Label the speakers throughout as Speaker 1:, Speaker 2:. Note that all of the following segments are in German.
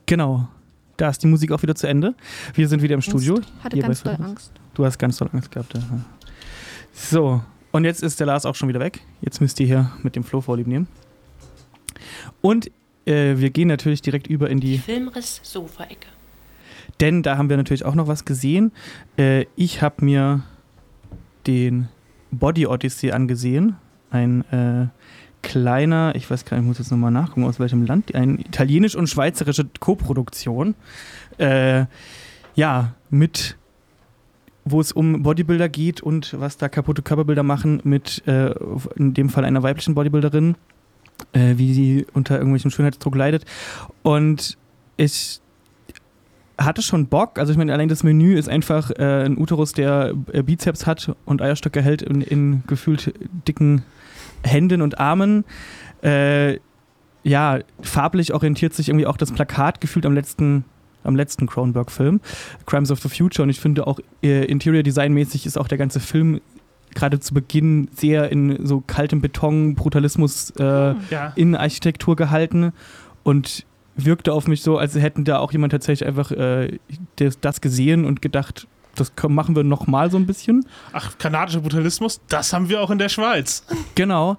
Speaker 1: Genau. Da ist die Musik auch wieder zu Ende. Wir sind wieder im Studio.
Speaker 2: Ich hatte ganz doll Angst.
Speaker 1: Du hast ganz doll Angst gehabt, ja. So, und jetzt ist der Lars auch schon wieder weg. Jetzt müsst ihr hier mit dem Flo vorlieb nehmen. Und wir gehen natürlich direkt über in die
Speaker 3: Filmriss-Sofa-Ecke.
Speaker 1: Denn da haben wir natürlich auch noch was gesehen. Ich habe mir den Body Odyssey angesehen. Ein kleiner, ich weiß gar nicht, ich muss jetzt nochmal nachgucken, aus welchem Land, eine italienisch- und schweizerische Koproduktion. Wo es um Bodybuilder geht und was da kaputte Körperbilder machen mit, in dem Fall einer weiblichen Bodybuilderin, wie sie unter irgendwelchem Schönheitsdruck leidet. Und ich hatte schon Bock, also ich meine, allein das Menü ist einfach ein Uterus, der Bizeps hat und Eierstöcke hält in gefühlt dicken Händen und Armen. Farblich orientiert sich irgendwie auch das Plakat gefühlt am letzten Cronenberg-Film, Crimes of the Future. Und ich finde auch Interior-Design-mäßig ist auch der ganze Film gerade zu Beginn sehr in so kaltem Beton, Brutalismus in Architektur gehalten und wirkte auf mich so, als hätten da auch jemand tatsächlich einfach das gesehen und gedacht, das machen wir nochmal so ein bisschen.
Speaker 4: Ach, kanadischer Brutalismus, das haben wir auch in der Schweiz.
Speaker 1: Genau.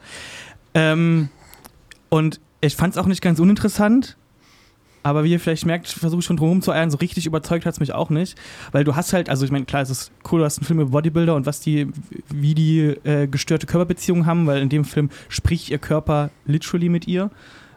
Speaker 1: Und ich fand es auch nicht ganz uninteressant, aber wie ihr vielleicht merkt, versuche ich schon drum zu eiern, so richtig überzeugt hat es mich auch nicht. Weil du hast halt, also ich meine, klar, es ist cool, du hast einen Film über Bodybuilder und wie die gestörte Körperbeziehungen haben, weil in dem Film spricht ihr Körper literally mit ihr.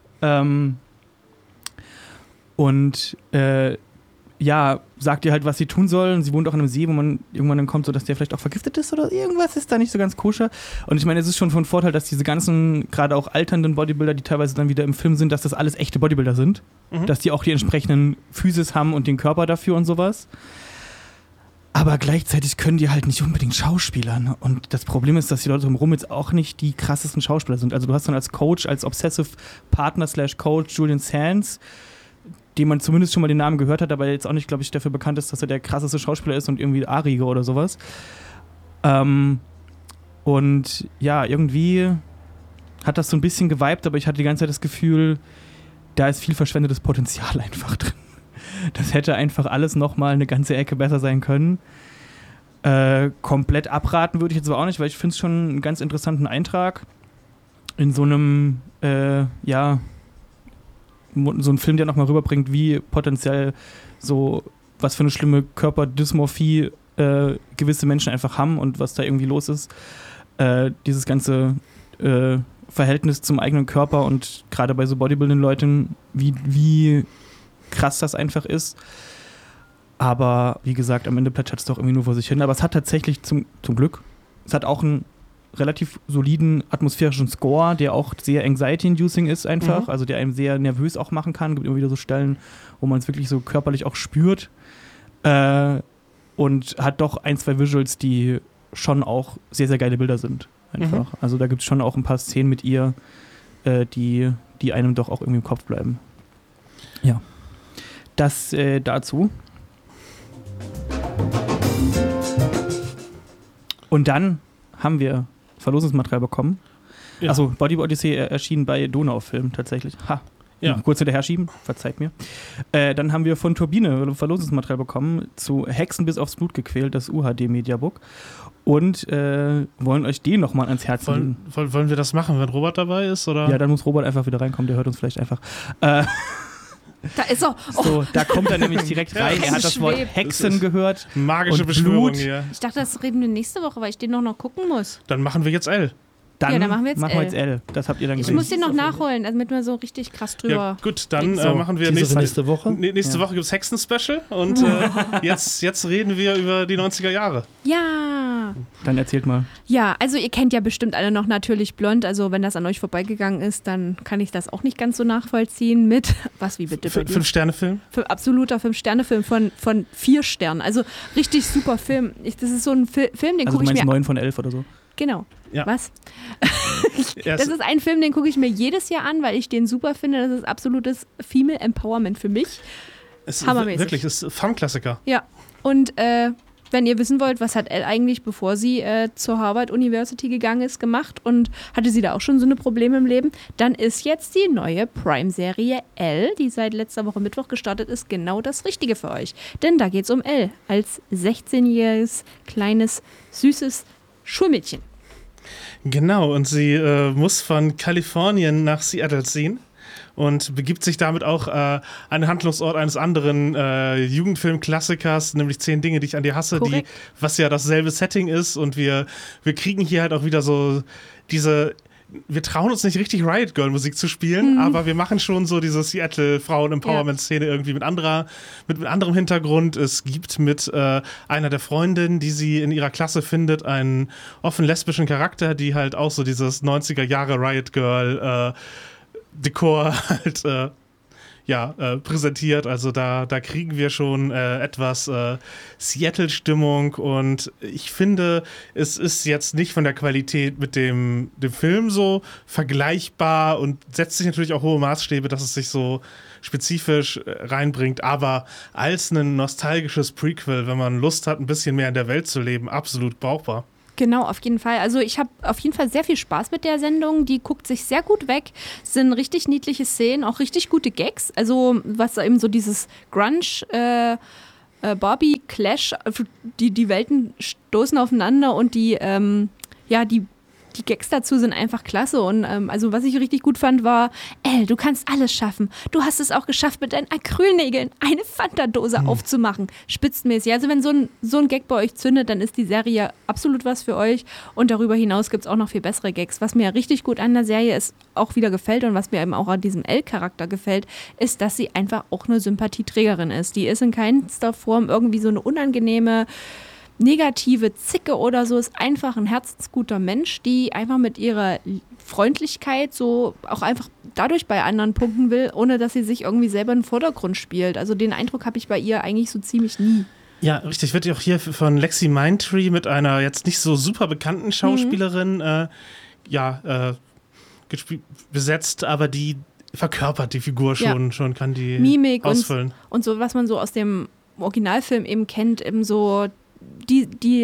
Speaker 1: Sagt ihr halt, was sie tun soll. Und sie wohnt auch an einem See, wo man irgendwann dann kommt, so dass der vielleicht auch vergiftet ist oder irgendwas ist da nicht so ganz koscher. Und ich meine, es ist schon von Vorteil, dass diese ganzen, gerade auch alternden Bodybuilder, die teilweise dann wieder im Film sind, dass das alles echte Bodybuilder sind. Mhm. Dass die auch die entsprechenden Physis haben und den Körper dafür und sowas. Aber gleichzeitig können die halt nicht unbedingt schauspielern. Und das Problem ist, dass die Leute drumherum jetzt auch nicht die krassesten Schauspieler sind. Also du hast dann als Coach, als Obsessive Partner / Coach Julian Sands, dem man zumindest schon mal den Namen gehört hat, aber jetzt auch nicht, glaube ich, dafür bekannt ist, dass er der krasseste Schauspieler ist und irgendwie Arige oder sowas. Und ja, irgendwie hat das so ein bisschen geweibt, aber ich hatte die ganze Zeit das Gefühl, da ist viel verschwendetes Potenzial einfach drin. Das hätte einfach alles nochmal eine ganze Ecke besser sein können. Komplett abraten würde ich jetzt aber auch nicht, weil ich finde es schon einen ganz interessanten Eintrag in so einem, so ein Film, der nochmal rüberbringt, wie potenziell so, was für eine schlimme Körperdysmorphie gewisse Menschen einfach haben und was da irgendwie los ist. Dieses ganze Verhältnis zum eigenen Körper und gerade bei so Bodybuilding-Leuten, wie krass das einfach ist. Aber wie gesagt, am Ende plätschert es doch irgendwie nur vor sich hin. Aber es hat tatsächlich zum Glück, es hat auch einen relativ soliden atmosphärischen Score, der auch sehr anxiety-inducing ist einfach, also der einem sehr nervös auch machen kann. Es gibt immer wieder so Stellen, wo man es wirklich so körperlich auch spürt. Und hat doch 1, 2 Visuals, die schon auch sehr, sehr geile Bilder sind. Einfach. Also da gibt es schon auch ein paar Szenen mit ihr, die einem doch auch irgendwie im Kopf bleiben. Ja. Das dazu. Und dann haben wir Verlosungsmaterial bekommen. Ja. Achso, Body Odyssey erschien bei Donaufilm tatsächlich. Kurz hinterher schieben, verzeiht mir. Dann haben wir von Turbine Verlosungsmaterial bekommen zu Hexen bis aufs Blut gequält, das UHD-Mediabook. Und wollen euch den nochmal ans Herz legen.
Speaker 4: Wollen wir das machen, wenn Robert dabei ist? Oder?
Speaker 1: Ja, dann muss Robert einfach wieder reinkommen, der hört uns vielleicht einfach.
Speaker 2: Da ist er. Oh.
Speaker 1: So, da kommt er nämlich direkt rein. Er hat das Wort Hexen gehört.
Speaker 4: Magische Beschwörung hier.
Speaker 2: Ich dachte, das reden wir nächste Woche, weil ich den noch gucken muss.
Speaker 4: Dann machen wir jetzt L.
Speaker 1: Dann machen wir jetzt L. Das habt ihr dann gesehen.
Speaker 2: Ich muss den noch nachholen, damit wir so richtig krass drüber.
Speaker 4: Ja, gut, dann machen wir
Speaker 5: nächste Woche.
Speaker 4: Nächste Woche gibt es Hexen-Special und jetzt reden wir über die 90er Jahre.
Speaker 2: Ja.
Speaker 1: Dann erzählt mal. Ja,
Speaker 2: also ihr kennt ja bestimmt alle noch Natürlich Blond. Also wenn das an euch vorbeigegangen ist, dann kann ich das auch nicht ganz so nachvollziehen mit, wie bitte?
Speaker 4: 5-Sterne-Film?
Speaker 2: Absoluter 5-Sterne-Film von 4 Sternen. Also richtig super Film. Das ist so ein Film, den gucke ich mir...
Speaker 1: 9 von 11 oder so?
Speaker 2: Genau.
Speaker 4: Ja.
Speaker 2: Was? Das ist ein Film, den gucke ich mir jedes Jahr an, weil ich den super finde. Das ist absolutes Female Empowerment für mich.
Speaker 4: Hammermäßig. Wirklich, ist Fun-Klassiker.
Speaker 2: Ja. Und wenn ihr wissen wollt, was hat Elle eigentlich, bevor sie zur Harvard University gegangen ist, gemacht und hatte sie da auch schon so eine Probleme im Leben, dann ist jetzt die neue Prime-Serie Elle, die seit letzter Woche Mittwoch gestartet ist, genau das Richtige für euch. Denn da geht es um Elle als 16-jähriges, kleines, süßes Schulmädchen.
Speaker 4: Genau, und sie muss von Kalifornien nach Seattle ziehen und begibt sich damit auch an den Handlungsort eines anderen Jugendfilm-Klassikers, nämlich 10 Dinge, die ich an dir hasse, was ja dasselbe Setting ist. Und wir kriegen hier halt auch wieder so wir trauen uns nicht richtig Riot Girl Musik zu spielen, aber wir machen schon so diese Seattle Frauen-Empowerment-Szene irgendwie mit anderem Hintergrund. Es gibt mit einer der Freundinnen, die sie in ihrer Klasse findet, einen offen lesbischen Charakter, die halt auch so dieses 90er Jahre Riot Girl Dekor halt präsentiert. Also da kriegen wir schon etwas Seattle-Stimmung und ich finde, es ist jetzt nicht von der Qualität mit dem Film so vergleichbar und setzt sich natürlich auch hohe Maßstäbe, dass es sich so spezifisch reinbringt, aber als ein nostalgisches Prequel, wenn man Lust hat, ein bisschen mehr in der Welt zu leben, absolut brauchbar.
Speaker 2: Genau, auf jeden Fall. Also ich habe auf jeden Fall sehr viel Spaß mit der Sendung. Die guckt sich sehr gut weg. Es sind richtig niedliche Szenen, auch richtig gute Gags. Also was eben so dieses Grunge, Barbie-Clash, die Welten stoßen aufeinander und die Gags dazu sind einfach klasse. Und also was ich richtig gut fand, war, Elle, du kannst alles schaffen. Du hast es auch geschafft, mit deinen Acrylnägeln eine Fanta-Dose aufzumachen. Spitzenmäßig. Also wenn so ein Gag bei euch zündet, dann ist die Serie absolut was für euch. Und darüber hinaus gibt es auch noch viel bessere Gags. Was mir richtig gut an der Serie ist, auch wieder gefällt und was mir eben auch an diesem Elle-Charakter gefällt, ist, dass sie einfach auch eine Sympathieträgerin ist. Die ist in keinster Form irgendwie so eine unangenehme negative Zicke oder so, ist einfach ein herzensguter Mensch, die einfach mit ihrer Freundlichkeit so auch einfach dadurch bei anderen punkten will, ohne dass sie sich irgendwie selber in den Vordergrund spielt. Also den Eindruck habe ich bei ihr eigentlich so ziemlich nie.
Speaker 4: Ja, richtig. Wird ja auch hier von Lexi Mindtree mit einer jetzt nicht so super bekannten Schauspielerin besetzt, aber die verkörpert die Figur schon kann die
Speaker 2: Mimik
Speaker 4: ausfüllen.
Speaker 2: Und so, was man so aus dem Originalfilm eben kennt, eben so die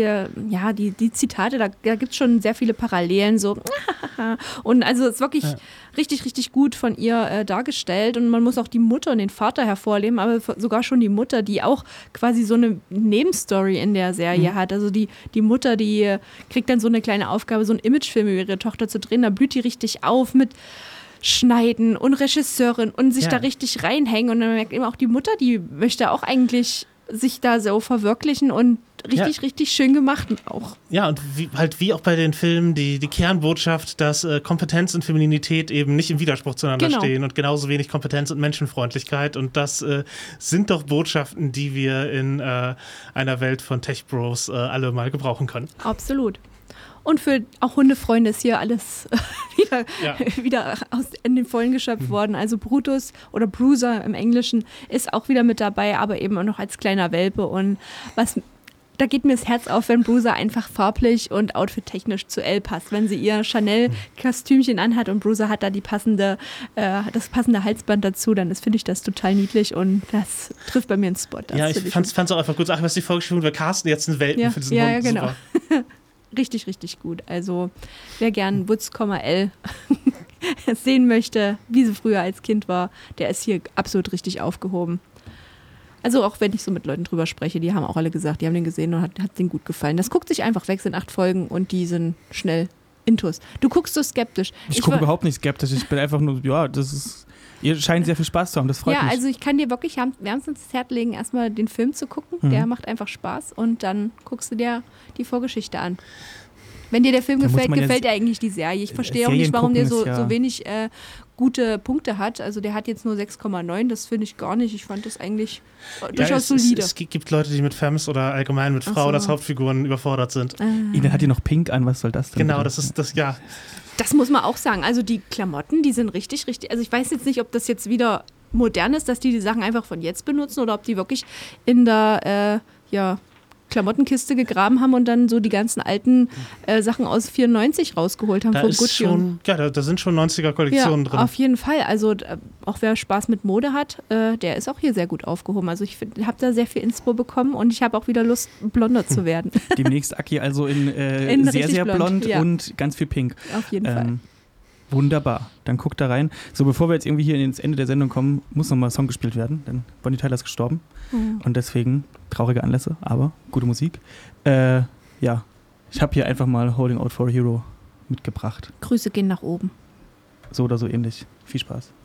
Speaker 2: Zitate, da gibt es schon sehr viele Parallelen, so und also es ist wirklich richtig, richtig gut von ihr dargestellt und man muss auch die Mutter und den Vater hervorheben, aber sogar schon die Mutter, die auch quasi so eine Nebenstory in der Serie hat, also die Mutter, die kriegt dann so eine kleine Aufgabe, so einen Imagefilm über ihre Tochter zu drehen, da blüht die richtig auf mit Schneiden und Regisseurin und sich da richtig reinhängen und dann merkt eben auch die Mutter, die möchte auch eigentlich sich da so verwirklichen und richtig schön gemacht auch.
Speaker 4: Ja, und wie auch bei den Filmen die Kernbotschaft, dass Kompetenz und Femininität eben nicht im Widerspruch zueinander stehen und genauso wenig Kompetenz und Menschenfreundlichkeit und das sind doch Botschaften, die wir in einer Welt von Tech-Bros alle mal gebrauchen können.
Speaker 2: Absolut. Und für auch Hundefreunde ist hier alles wieder in den Vollen geschöpft worden. Also Brutus oder Bruiser im Englischen ist auch wieder mit dabei, aber eben auch noch als kleiner Welpe. Und da geht mir das Herz auf, wenn Bruiser einfach farblich und outfit-technisch zu Elle passt. Wenn sie ihr Chanel-Kostümchen anhat und Bruiser hat da das passende Halsband dazu, dann finde ich das total niedlich und das trifft bei mir einen Spot.
Speaker 4: Ich fand es auch einfach gut. Ach, was die vorgeschrieben wir casten jetzt einen Welpen für diesen Hund.
Speaker 2: Ja, genau.
Speaker 4: Super.
Speaker 2: Richtig, richtig gut. Also wer gern Wutz, Elle sehen möchte, wie sie früher als Kind war, der ist hier absolut richtig aufgehoben. Also auch wenn ich so mit Leuten drüber spreche, die haben auch alle gesagt, die haben den gesehen und hat denen gut gefallen. Das guckt sich einfach weg, sind 8 Folgen und die sind schnell intus. Du guckst so skeptisch.
Speaker 1: Ich gucke überhaupt nicht skeptisch. Ich bin einfach nur, ihr scheint sehr viel Spaß zu haben, das freut mich.
Speaker 2: Ja, also ich kann dir wirklich wärmstens ins Herz legen, erstmal den Film zu gucken. Der macht einfach Spaß und dann guckst du dir die Vorgeschichte an. Wenn dir der Film gefällt, gefällt dir eigentlich die Serie. Ich verstehe auch nicht, warum der so wenig gute Punkte hat. Also der hat jetzt nur 6,9, das finde ich gar nicht. Ich fand das eigentlich durchaus solide.
Speaker 4: Es gibt Leute, die mit Femmes oder allgemein mit Frauen als Hauptfiguren überfordert sind.
Speaker 1: Ihnen hat die noch pink an, was soll das denn?
Speaker 4: Genau, das ist das, ja.
Speaker 2: Das muss man auch sagen. Also die Klamotten, die sind richtig, also ich weiß jetzt nicht, ob das jetzt wieder modern ist, dass die Sachen einfach von jetzt benutzen oder ob die wirklich in der Klamottenkiste gegraben haben und dann so die ganzen alten Sachen aus 94 rausgeholt haben
Speaker 4: Da
Speaker 2: von
Speaker 4: ist
Speaker 2: Gucci.
Speaker 4: schon, ja, da sind schon 90er-Kollektionen drin.
Speaker 2: Auf jeden Fall. Also auch wer Spaß mit Mode hat, der ist auch hier sehr gut aufgehoben. Also ich habe da sehr viel Inspo bekommen und ich habe auch wieder Lust, blonder zu werden.
Speaker 1: Demnächst Aki also in sehr,
Speaker 2: richtig
Speaker 1: sehr blond
Speaker 2: ja.
Speaker 1: und ganz viel pink.
Speaker 2: Auf jeden Fall.
Speaker 1: Wunderbar. Dann guckt da rein. So, bevor wir jetzt irgendwie hier ins Ende der Sendung kommen, muss nochmal ein Song gespielt werden, denn Bonnie Tyler ist gestorben. Und deswegen traurige Anlässe, aber gute Musik. Ja, ich habe hier einfach mal Holding Out for a Hero mitgebracht.
Speaker 2: Grüße gehen nach oben.
Speaker 1: So oder so ähnlich. Viel Spaß.